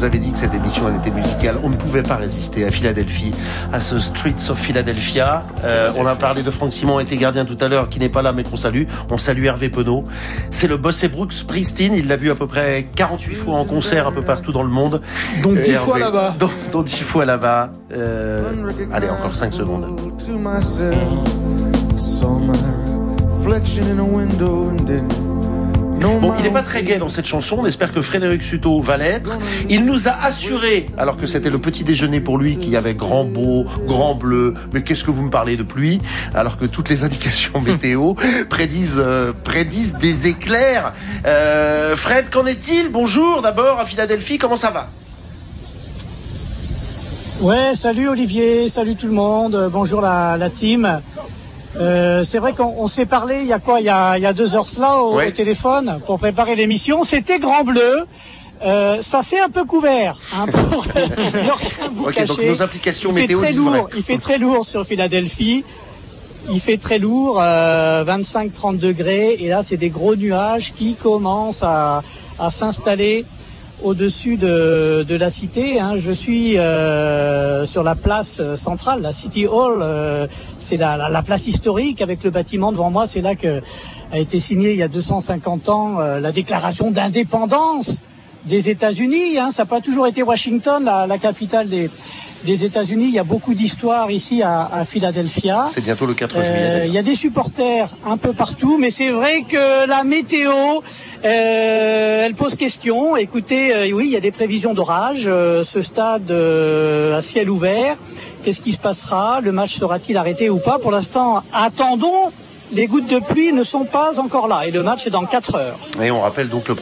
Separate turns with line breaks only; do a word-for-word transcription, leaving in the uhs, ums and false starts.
avait dit que cette émission elle était musicale. On ne pouvait pas résister à Philadelphie, à ce Streets of Philadelphia. Euh, on a parlé de Franck Simon, été gardien tout à l'heure, qui n'est pas là mais qu'on salue. On salue Hervé Penaud. C'est le boss et Brooks Springsteen. Il l'a vu à peu près quarante-huit fois en concert un peu partout dans le monde.
Donc dix fois là-bas.
Donc, donc dix fois là-bas. Euh, allez, encore cinq secondes. Bon, il n'est pas très gai dans cette chanson, on espère que Frédéric Suto va l'être. Il nous a assuré, alors que c'était le petit déjeuner pour lui, qu'il y avait grand beau, grand bleu, mais qu'est-ce que vous me parlez de pluie, alors que toutes les indications météo prédisent, euh, prédisent des éclairs. Euh, Fred, qu'en est-il? Bonjour d'abord à Philadelphie, comment ça va?
Ouais, salut Olivier, salut tout le monde, bonjour la, la team. Euh, c'est vrai qu'on on s'est parlé il y a quoi, il y a, il y a deux heures cela au, ouais. au téléphone pour préparer l'émission. C'était grand bleu. Euh, ça s'est un peu couvert, hein, pour ne rien vous
okay,
cacher.
Donc nos applications
il
météo
fait très
disent
lourd.
vrai.
Il fait très lourd sur Philadelphie. Il fait très lourd, euh, vingt-cinq à trente degrés. Et là, c'est des gros nuages qui commencent à, à s'installer au-dessus de, de la cité. Hein. Je suis euh, sur la place centrale, la City Hall. Euh, c'est la, la, la place historique avec le bâtiment devant moi. C'est là que a été signée il y a deux cent cinquante ans euh, la déclaration d'indépendance des États-Unis. Hein. Ça n'a pas toujours été Washington, la, la capitale des, des États-Unis. Il y a beaucoup d'histoires ici à, à Philadelphia.
C'est bientôt le quatre juillet.
Euh, il y a des supporters un peu partout, mais c'est vrai que la météo, euh, elle pose question. Écoutez, euh, oui, il y a des prévisions d'orage. Euh, ce stade euh, à ciel ouvert, qu'est-ce qui se passera? Le match sera-t-il arrêté ou pas? Pour l'instant, attendons. Les gouttes de pluie ne sont pas encore là et le match est dans quatre heures.
Et on rappelle donc le